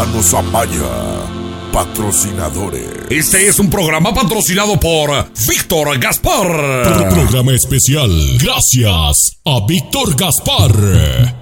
Hermanos Amaya, patrocinadores. Este es un programa patrocinado por Víctor Gaspar. Programa especial gracias a Víctor Gaspar.